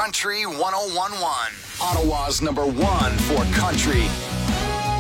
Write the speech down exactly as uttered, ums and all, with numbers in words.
Country one oh one one. Ottawa's number one for country.